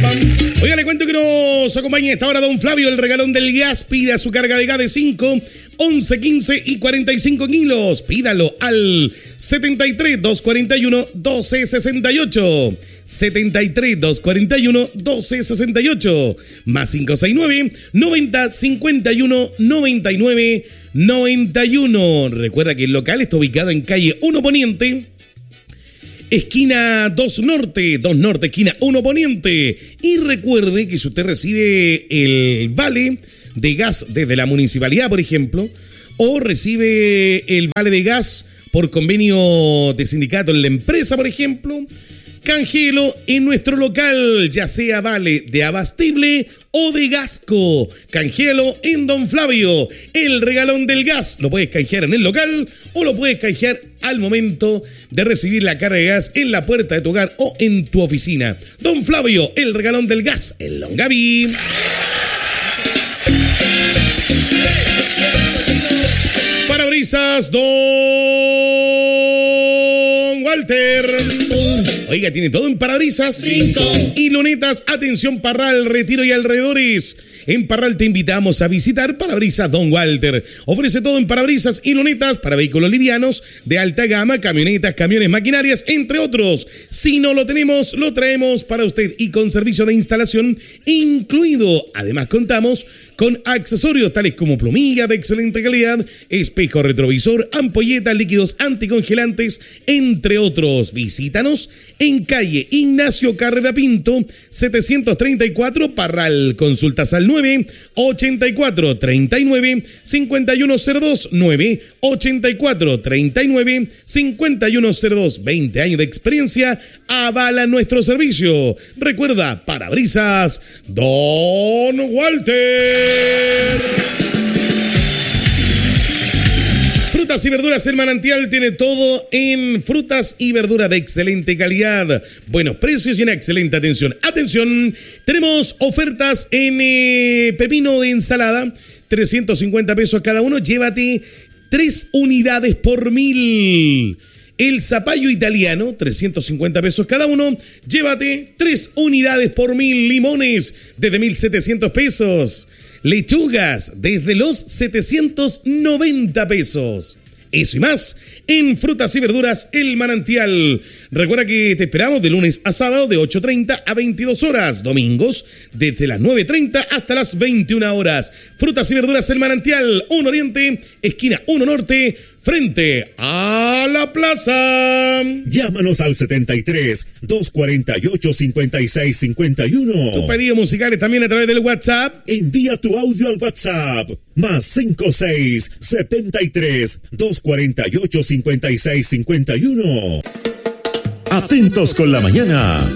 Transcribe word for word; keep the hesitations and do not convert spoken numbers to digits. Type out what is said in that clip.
Oiga, le cuento que nos acompaña a esta hora don Flavio, el regalón del gas. Pida su carga de gas de cinco, once, quince y cuarenta y cinco kilos. Pídalo al setenta y tres, doscientos cuarenta y uno, doce sesenta y ocho. setenta y tres, doscientos cuarenta y uno, doce sesenta y ocho. Más cinco seis nueve, noventa, cincuenta y uno, noventa y nueve, noventa y uno. Recuerda que el local está ubicado en calle uno Poniente, esquina dos Norte, dos Norte, esquina uno Poniente. Y recuerde que si usted recibe el vale de gas desde la municipalidad, por ejemplo, o recibe el vale de gas por convenio de sindicato en la empresa, por ejemplo, canjelo en nuestro local, ya sea vale de abastible o de Gasco. Canjelo en Don Flavio, el regalón del gas. Lo puedes canjear en el local o lo puedes canjear al momento de recibir la carga de gas en la puerta de tu hogar o en tu oficina. Don Flavio, el regalón del gas, el Longaví. Parabrisas Don Walter. Oiga, tiene todo en parabrisas y lunetas. Atención, Parral, Retiro y alrededores. En Parral te invitamos a visitar Parabrisas Don Walter. Ofrece todo en parabrisas y lunetas para vehículos livianos de alta gama, camionetas, camiones, maquinarias, entre otros. Si no lo tenemos, lo traemos para usted y con servicio de instalación incluido. Además, contamos con accesorios tales como plumilla de excelente calidad, espejo retrovisor, ampolletas, líquidos anticongelantes, entre otros. Visítanos en calle Ignacio Carrera Pinto, setecientos treinta y cuatro, Parral. Consultas al nueve ochenta y cuatro, treinta y nueve, cincuenta y uno cero dos, nueve ochenta y cuatro, treinta y nueve, cincuenta y uno cero dos. veinte años de experiencia avalan nuestro servicio. Recuerda, Parabrisas Don Walter. Frutas y verduras, el manantial tiene todo en frutas y verduras de excelente calidad, buenos precios y una excelente atención. Atención, tenemos ofertas en eh, pepino de ensalada, trescientos cincuenta pesos cada uno, llévate tres unidades por mil. El zapallo italiano, trescientos cincuenta pesos cada uno, llévate tres unidades por mil. Limones, desde mil setecientos pesos. Lechugas desde los setecientos noventa pesos. Eso y más en Frutas y Verduras El Manantial. Recuerda que te esperamos de lunes a sábado de ocho treinta a veintidós horas. Domingos desde las nueve treinta hasta las veintiuna horas. Frutas y Verduras El Manantial, uno Oriente, esquina uno Norte, frente a la plaza. Llámanos al setenta y tres, doscientos cuarenta y ocho, cincuenta y seis cincuenta y uno. Tus pedidos musicales también a través del WhatsApp. Envía tu audio al WhatsApp. Más cincuenta y seis, setenta y tres, doscientos cuarenta y ocho, cincuenta y seis cincuenta y uno. Atentos con la mañana.